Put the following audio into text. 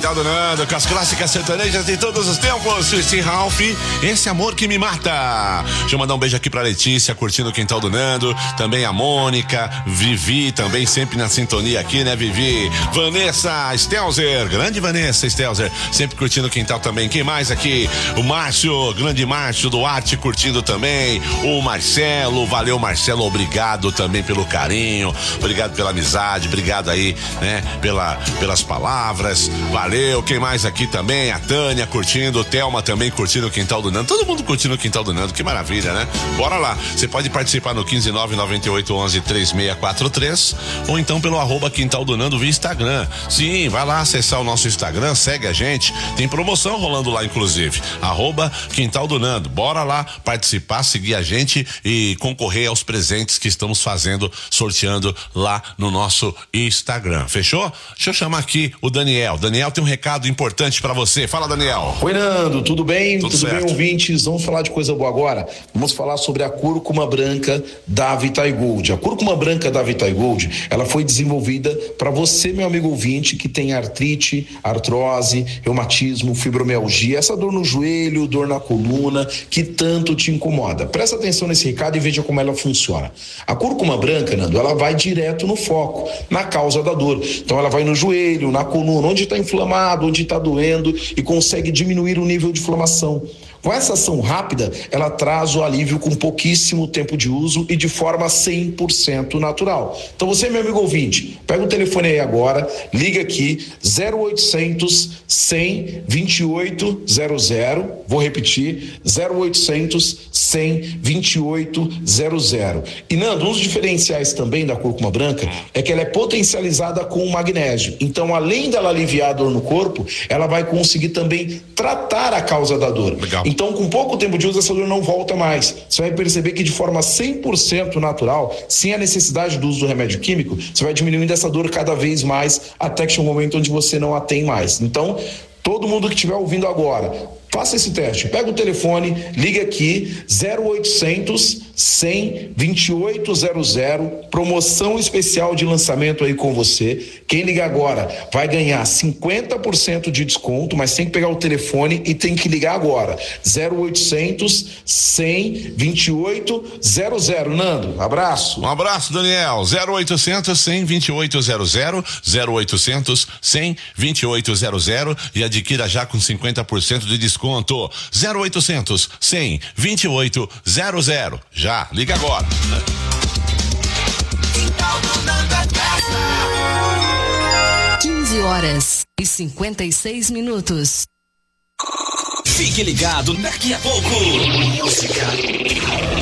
Quintal do Nando, com as clássicas sertanejas de todos os tempos. Esse Ralph, esse amor que me mata. Deixa eu mandar um beijo aqui pra Letícia, curtindo o Quintal do Nando. Também a Mônica, Vivi, também sempre na sintonia aqui, né, Vivi? Vanessa Stelzer, grande Vanessa Stelzer, sempre curtindo o Quintal também. Quem mais aqui? O Márcio, grande Márcio Duarte, curtindo também. O Marcelo, valeu Marcelo, obrigado também pelo carinho, obrigado pela amizade, obrigado aí, né, pelas palavras, valeu. Quem mais aqui também? A Tânia curtindo, o Thelma também curtindo o Quintal do Nando, todo mundo curtindo o Quintal do Nando, que maravilha, né? Bora lá, você pode participar no 15998113643 ou então pelo @Quintal do Nando via Instagram. Sim, vai lá acessar o nosso Instagram, segue a gente, tem promoção rolando lá inclusive, @Quintal do Nando. Bora lá participar, seguir a gente e concorrer aos presentes que estamos fazendo, sorteando lá no nosso Instagram, fechou? Deixa eu chamar aqui o Daniel. Daniel tem um recado importante pra você. Fala, Daniel. Oi, Nando, tudo bem? Tudo bem, ouvintes? Vamos falar de coisa boa agora? Vamos falar sobre a cúrcuma branca da Vitae Gold. A cúrcuma branca da Vitae Gold, ela foi desenvolvida para você, meu amigo ouvinte, que tem artrite, artrose, reumatismo, fibromialgia, essa dor no joelho, dor na coluna, que tanto te incomoda. Presta atenção nesse recado e veja como ela funciona. A cúrcuma branca, Nando, ela vai direto no foco, na causa da dor. Então ela vai no joelho, na coluna, onde está inflamado, onde está doendo, e consegue diminuir o nível de inflamação. Com essa ação rápida, ela traz o alívio com pouquíssimo tempo de uso e de forma 100% natural. Então você, meu amigo ouvinte, pega o telefone aí agora, liga aqui, 0800 100 2800, vou repetir, 0800 100 2800. E Nando, um dos diferenciais também da cúrcuma branca é que ela é potencializada com o magnésio. Então, além dela aliviar a dor no corpo, ela vai conseguir também tratar a causa da dor. Legal. Então, com pouco tempo de uso, essa dor não volta mais. Você vai perceber que de forma 100% natural, sem a necessidade do uso do remédio químico, você vai diminuindo essa dor cada vez mais, até que chega um momento onde você não a tem mais. Então, todo mundo que estiver ouvindo agora, faça esse teste, pega o telefone, liga aqui, 0800 100 2800, promoção especial de lançamento aí com você. Quem liga agora vai ganhar 50% de desconto, mas tem que pegar o telefone e tem que ligar agora, 0800 100 2800. Nando, abraço. Um abraço, Daniel. 0800 100 2800, 0800 100 2800 e adquira já com 50% de desconto. 0800 100 2800. Já, liga agora. 15h56. Fique ligado, daqui a pouco. Música